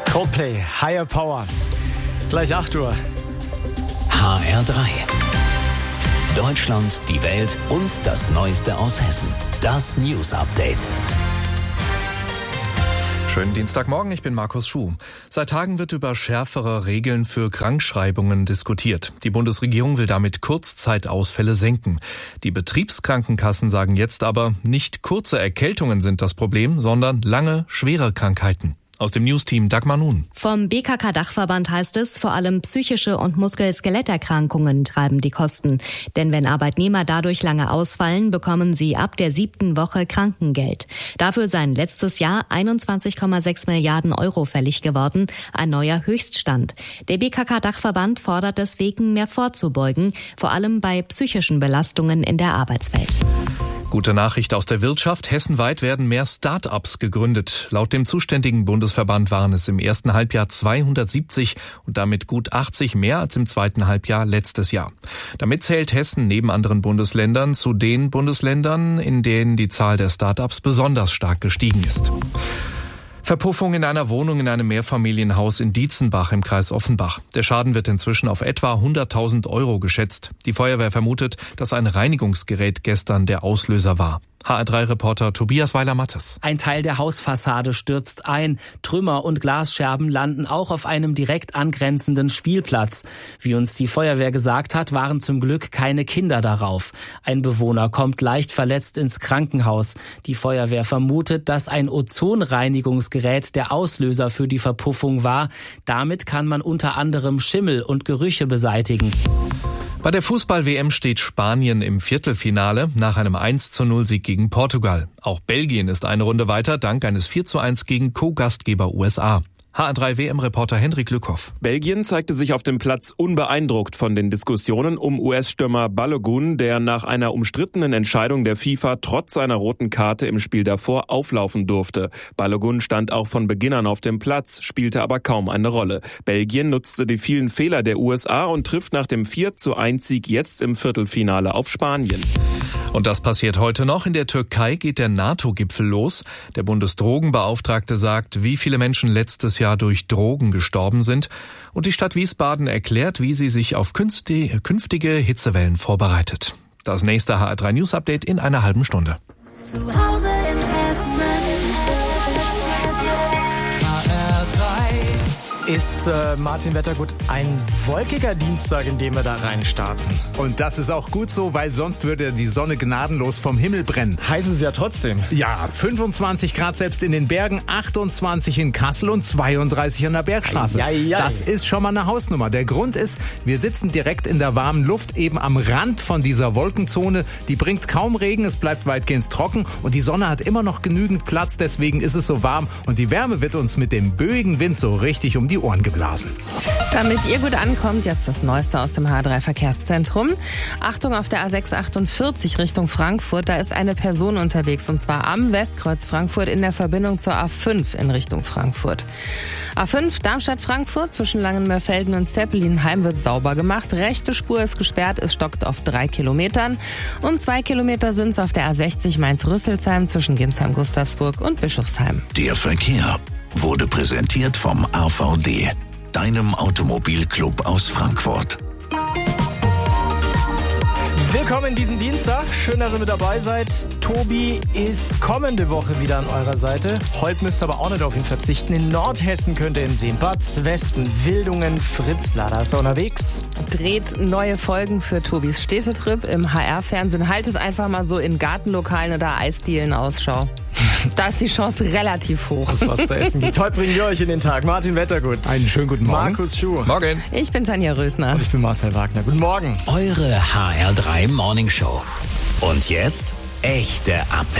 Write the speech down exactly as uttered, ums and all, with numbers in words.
Coldplay, Higher Power. Gleich acht Uhr. H R drei. Deutschland, die Welt und das Neueste aus Hessen. Das News Update. Schönen Dienstagmorgen, ich bin Markus Schuh. Seit Tagen wird über schärfere Regeln für Krankschreibungen diskutiert. Die Bundesregierung will damit Kurzzeitausfälle senken. Die Betriebskrankenkassen sagen jetzt aber, nicht kurze Erkältungen sind das Problem, sondern lange, schwere Krankheiten. Aus dem Newsteam Dagmar Nun. Vom B K K-Dachverband heißt es, vor allem psychische und Muskel-Skeletterkrankungen treiben die Kosten. Denn wenn Arbeitnehmer dadurch lange ausfallen, bekommen sie ab der siebten Woche Krankengeld. Dafür seien letztes Jahr einundzwanzig Komma sechs Milliarden Euro fällig geworden, ein neuer Höchststand. Der B K K-Dachverband fordert deswegen, mehr vorzubeugen, vor allem bei psychischen Belastungen in der Arbeitswelt. Gute Nachricht aus der Wirtschaft. Hessenweit werden mehr Start-ups gegründet. Laut dem zuständigen Bundesverband waren es im ersten Halbjahr zweihundertsiebzig und damit gut achtzig mehr als im zweiten Halbjahr letztes Jahr. Damit zählt Hessen neben anderen Bundesländern zu den Bundesländern, in denen die Zahl der Start-ups besonders stark gestiegen ist. Verpuffung in einer Wohnung in einem Mehrfamilienhaus in Dietzenbach im Kreis Offenbach. Der Schaden wird inzwischen auf etwa hunderttausend Euro geschätzt. Die Feuerwehr vermutet, dass ein Reinigungsgerät gestern der Auslöser war. H R drei Reporter Tobias Weiler-Mattes. Ein Teil der Hausfassade stürzt ein. Trümmer und Glasscherben landen auch auf einem direkt angrenzenden Spielplatz. Wie uns die Feuerwehr gesagt hat, waren zum Glück keine Kinder darauf. Ein Bewohner kommt leicht verletzt ins Krankenhaus. Die Feuerwehr vermutet, dass ein Ozonreinigungsgerät der Auslöser für die Verpuffung war. Damit kann man unter anderem Schimmel und Gerüche beseitigen. Bei der Fußball-W M steht Spanien im Viertelfinale nach einem eins zu null Sieg gegen Portugal. Auch Belgien ist eine Runde weiter, dank eines vier zu eins gegen Co-Gastgeber U S A. H R drei W M-Reporter Henrik Lückhoff. Belgien zeigte sich auf dem Platz unbeeindruckt von den Diskussionen um U S-Stürmer Balogun, der nach einer umstrittenen Entscheidung der FIFA trotz seiner roten Karte im Spiel davor auflaufen durfte. Balogun stand auch von Beginn an auf dem Platz, spielte aber kaum eine Rolle. Belgien nutzte die vielen Fehler der U S A und trifft nach dem vier zu eins Sieg jetzt im Viertelfinale auf Spanien. Und das passiert heute noch. In der Türkei geht der NATO-Gipfel los. Der Bundesdrogenbeauftragte sagt, wie viele Menschen letztes Jahr durch Drogen gestorben sind. Und die Stadt Wiesbaden erklärt, wie sie sich auf künftige Hitzewellen vorbereitet. Das nächste H R drei News Update in einer halben Stunde. Zu Hause in Hessen. H R drei. Ist äh, Martin Wettergut ein wolkiger Dienstag, in dem wir da reinstarten? Und das ist auch gut so, weil sonst würde die Sonne gnadenlos vom Himmel brennen. Heiß es ja trotzdem. Ja, fünfundzwanzig Grad selbst in den Bergen, achtundzwanzig in Kassel und zweiunddreißig an der Bergstraße. Ei, ei, ei. Das ist schon mal eine Hausnummer. Der Grund ist, wir sitzen direkt in der warmen Luft, eben am Rand von dieser Wolkenzone. Die bringt kaum Regen, es bleibt weitgehend trocken und die Sonne hat immer noch genügend Platz, deswegen ist es so warm und die Wärme wird uns mit dem böigen Wind so richtig um die Ohren geblasen. Damit ihr gut ankommt, jetzt das Neueste aus dem H R drei Verkehrszentrum. Achtung, auf der A sechs achtundvierzig Richtung Frankfurt, da ist eine Person unterwegs und zwar am Westkreuz Frankfurt in der Verbindung zur A fünf in Richtung Frankfurt. A fünf Darmstadt-Frankfurt zwischen Langenmörfelden und Zeppelinheim wird sauber gemacht. Rechte Spur ist gesperrt, es stockt auf drei Kilometern und zwei Kilometer sind es auf der A sechzig Mainz-Rüsselsheim zwischen Ginsheim-Gustavsburg und Bischofsheim. Der Verkehr wurde präsentiert vom A V D, deinem Automobilclub aus Frankfurt. Willkommen diesen Dienstag. Schön, dass ihr mit dabei seid. Tobi ist kommende Woche wieder an eurer Seite. Heute müsst ihr aber auch nicht auf ihn verzichten. In Nordhessen könnt ihr ihn sehen. Bad Westen, Wildungen, Fritzlar. Da ist er unterwegs. Dreht neue Folgen für Tobis Städtetrip im H R-Fernsehen. Haltet einfach mal so in Gartenlokalen oder Eisdielen Ausschau. Da ist die Chance relativ hoch. Das was zu essen gibt. Heute bringen wir euch in den Tag. Martin Wettergut. Einen schönen guten Morgen. Markus Schuh. Morgen. Ich bin Tanja Rösner. Und ich bin Marcel Wagner. Guten Morgen. Eure H R drei Morning Show. Und jetzt echte Abwechslung.